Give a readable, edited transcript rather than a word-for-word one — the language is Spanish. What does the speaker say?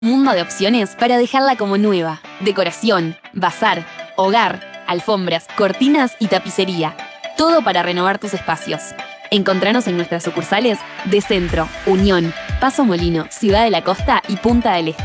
Mundo de opciones para dejarla como nueva. Decoración, bazar, hogar, alfombras, cortinas y tapicería. Todo para renovar tus espacios. Encontranos en nuestras sucursales de Centro, Unión, Paso Molino, Ciudad de la Costa y Punta del Este.